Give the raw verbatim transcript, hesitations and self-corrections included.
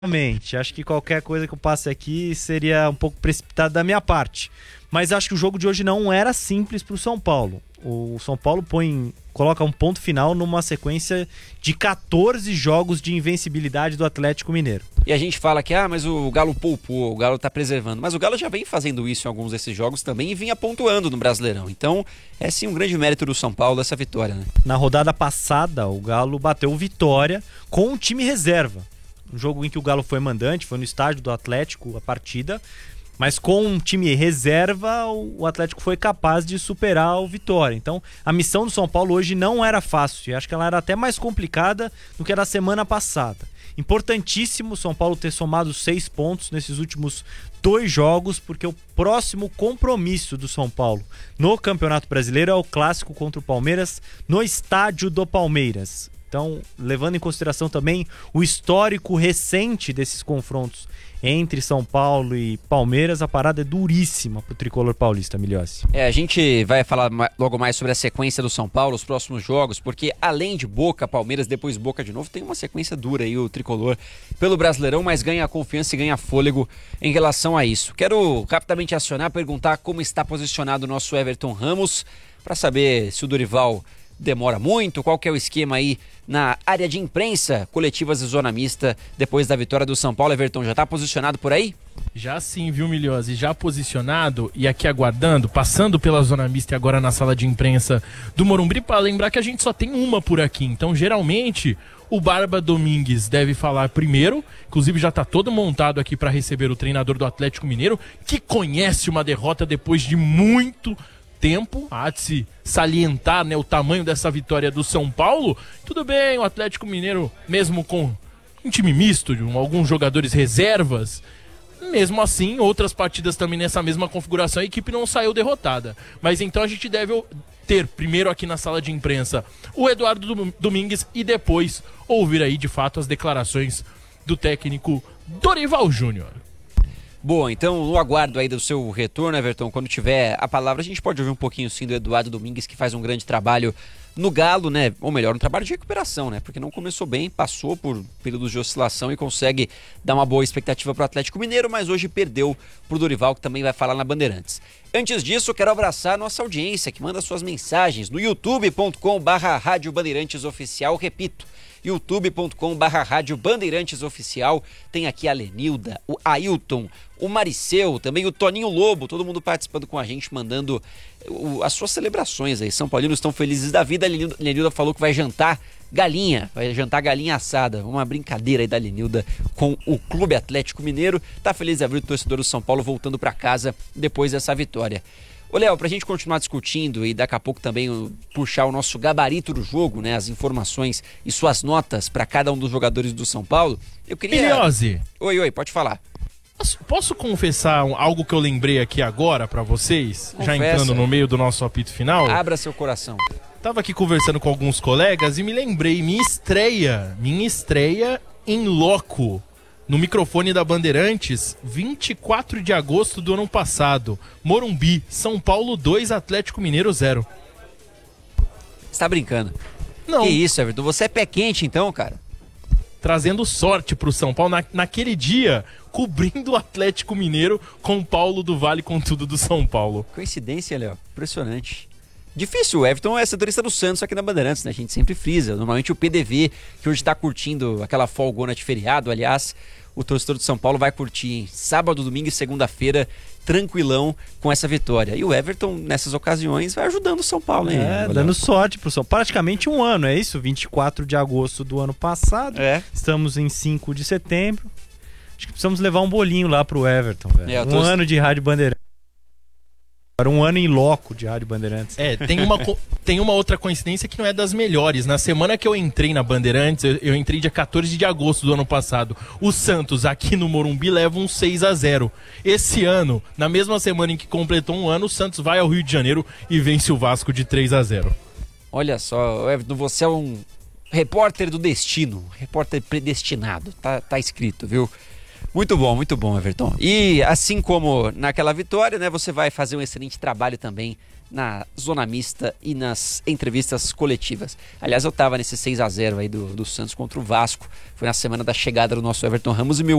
Exatamente. Acho que qualquer coisa que eu passe aqui seria um pouco precipitado da minha parte. Mas acho que o jogo de hoje não era simples para o São Paulo. O São Paulo põe, coloca um ponto final numa sequência de quatorze jogos de invencibilidade do Atlético Mineiro. E a gente fala que ah, mas o Galo poupou, o Galo tá preservando. Mas o Galo já vem fazendo isso em alguns desses jogos também e vinha pontuando no Brasileirão. Então é sim um grande mérito do São Paulo essa vitória, né? Na rodada passada, o Galo bateu Vitória com um time reserva. Um jogo em que o Galo foi mandante, foi no estádio do Atlético a partida, mas com um time reserva, o Atlético foi capaz de superar o Vitória. Então, a missão do São Paulo hoje não era fácil, e acho que ela era até mais complicada do que a da semana passada. Importantíssimo o São Paulo ter somado seis pontos nesses últimos dois jogos, porque o próximo compromisso do São Paulo no Campeonato Brasileiro é o clássico contra o Palmeiras no estádio do Palmeiras. Então, levando em consideração também o histórico recente desses confrontos entre São Paulo e Palmeiras, a parada é duríssima pro tricolor paulista, Miliossi. É, a gente vai falar logo mais sobre a sequência do São Paulo, os próximos jogos, porque além de Boca, Palmeiras, depois Boca de novo, tem uma sequência dura aí o tricolor pelo Brasileirão, mas ganha confiança e ganha fôlego em relação a isso. Quero rapidamente acionar, perguntar como está posicionado o nosso Everton Ramos, para saber se o Dorival demora muito, qual que é o esquema aí na área de imprensa, coletivas e zona mista, depois da vitória do São Paulo. Everton, já tá posicionado por aí? Já sim, viu, Miliose? Já posicionado e aqui aguardando, passando pela zona mista e agora na sala de imprensa do Morumbi, para lembrar que a gente só tem uma por aqui, então geralmente o Barba Domingues deve falar primeiro, inclusive já tá todo montado aqui para receber o treinador do Atlético Mineiro, que conhece uma derrota depois de muito tempo. Há de se salientar, né, o tamanho dessa vitória do São Paulo. Tudo bem, o Atlético Mineiro, mesmo com um time misto, de alguns jogadores reservas, mesmo assim, outras partidas também nessa mesma configuração, a equipe não saiu derrotada. Mas então a gente deve ter primeiro aqui na sala de imprensa o Eduardo Domingues e depois ouvir aí de fato as declarações do técnico Dorival Júnior. Boa, então no aguardo aí do seu retorno, Everton, quando tiver a palavra, a gente pode ouvir um pouquinho sim do Eduardo Domingues, que faz um grande trabalho no Galo, né? Ou melhor, um trabalho de recuperação, né? Porque não começou bem, passou por períodos de oscilação e consegue dar uma boa expectativa para o Atlético Mineiro, mas hoje perdeu pro Dorival, que também vai falar na Bandeirantes. Antes disso, quero abraçar a nossa audiência, que manda suas mensagens no youtube ponto com barra Rádio Bandeirantes Oficial, repito, youtube ponto com barra Rádio Bandeirantes Oficial. Tem aqui a Lenilda, o Ailton, o Mariceu, também o Toninho Lobo, todo mundo participando com a gente, mandando o, as suas celebrações aí. São Paulinos estão felizes da vida. A Lenilda, Lenilda falou que vai jantar galinha, vai jantar galinha assada. Uma brincadeira aí da Lenilda com o Clube Atlético Mineiro. Tá feliz de ver o torcedor do São Paulo voltando para casa depois dessa vitória. Ô Léo, pra gente continuar discutindo e daqui a pouco também uh, puxar o nosso gabarito do jogo, né, as informações e suas notas para cada um dos jogadores do São Paulo, eu queria... Miliose. Oi, oi, pode falar. Posso, posso confessar um, algo que eu lembrei aqui agora pra vocês? Confessa. Já entrando no meio do nosso apito final? Abra seu coração. Tava aqui conversando com alguns colegas e me lembrei, minha estreia, minha estreia em loco, no microfone da Bandeirantes, vinte e quatro de agosto do ano passado. Morumbi, São Paulo dois, Atlético Mineiro zero. Você tá brincando? Não. Que isso, Everton? Você é pé quente então, cara? Trazendo sorte pro São Paulo, na, naquele dia, cobrindo o Atlético Mineiro com o Paulo do Vale com tudo do São Paulo. Coincidência, Léo. Impressionante. Difícil, o Everton é setorista do Santos aqui na Bandeirantes, né? A gente sempre frisa. Normalmente o P D V, que hoje tá curtindo aquela folgona de feriado, aliás, o torcedor de São Paulo vai curtir em sábado, domingo e segunda-feira, tranquilão com essa vitória. E o Everton, nessas ocasiões, vai ajudando o São Paulo, hein? É, Léo? dando sorte pro São Paulo. Praticamente um ano, é isso? vinte e quatro de agosto do ano passado. É. Estamos em cinco de setembro. Acho que precisamos levar um bolinho lá pro Everton, velho. É, um tô... ano de Rádio Bandeirantes. Um ano em loco de Rádio Bandeirantes. É, tem uma, tem uma outra coincidência que não é das melhores. Na semana que eu entrei na Bandeirantes, eu, eu entrei dia quatorze de agosto do ano passado. O Santos, aqui no Morumbi, leva um seis a zero. Esse ano, na mesma semana em que completou um ano, o Santos vai ao Rio de Janeiro e vence o Vasco de três a zero. Olha só, Everton, você é um repórter do destino, repórter predestinado, tá, tá escrito, viu? Muito bom, muito bom, Everton. E assim como naquela vitória, né, você vai fazer um excelente trabalho também na zona mista e nas entrevistas coletivas. Aliás, eu tava nesse seis a zero aí do, do Santos contra o Vasco. Foi na semana da chegada do nosso Everton Ramos e meu